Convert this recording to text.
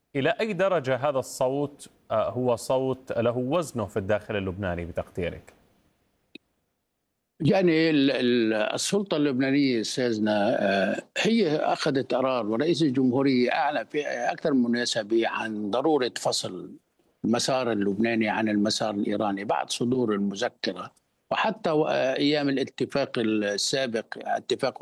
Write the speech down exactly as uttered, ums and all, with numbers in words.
إلى أي درجة هذا الصوت آه، هو صوت له وزنه في الداخل اللبناني بتقديرك؟ يعني ال- ال- السلطة اللبنانية أستاذنا، آه، هي أخذت قرار، ورئيس الجمهورية أعلن في أكثر من مناسبة عن ضرورة فصل المسار اللبناني عن المسار الإيراني بعد صدور المذكرة. وحتى آه، أيام الاتفاق السابق، اتفاق